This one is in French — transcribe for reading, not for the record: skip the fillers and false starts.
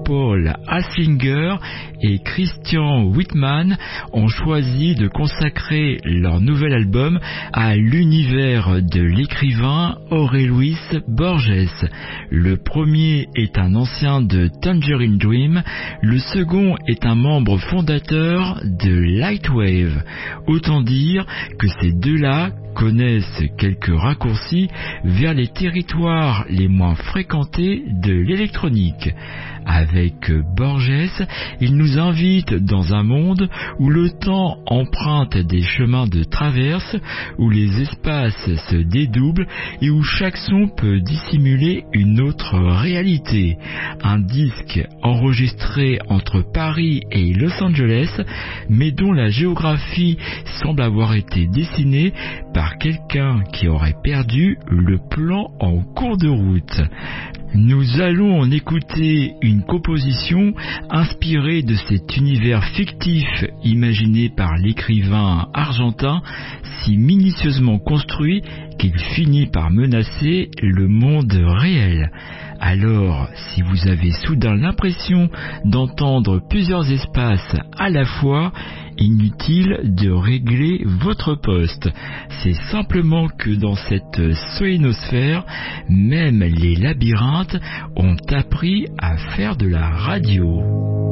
Paul Haslinger et Christian Whitman ont choisi de consacrer leur nouvel album à l'univers de l'écrivain Jorge Luis Borges. Le premier est un ancien de Tangerine Dream, le second est un membre fondateur de Lightwave. Autant dire que ces deux-là connaissent quelques raccourcis vers les territoires les moins fréquentés de l'électronique. Avec Borges, il nous invite dans un monde où le temps emprunte des chemins de traverse, où les espaces se dédoublent et où chaque son peut dissimuler une autre réalité. Un disque enregistré entre Paris et Los Angeles, mais dont la géographie semble avoir été dessinée par quelqu'un qui aurait perdu le plan en cours de route. Nous allons en écouter une composition inspirée de cet univers fictif imaginé par l'écrivain argentin, si minutieusement construit qu'il finit par menacer le monde réel. Alors, si vous avez soudain l'impression d'entendre plusieurs espaces à la fois, inutile de régler votre poste. C'est simplement que dans cette solénosphère, même les labyrinthes ont appris à faire de la radio.